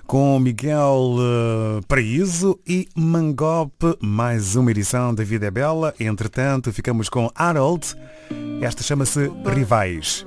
com Miguel Paraíso e Mangope, mais uma edição da Vida é Bela. Entretanto, ficamos com Harold. Esta chama-se Rivais.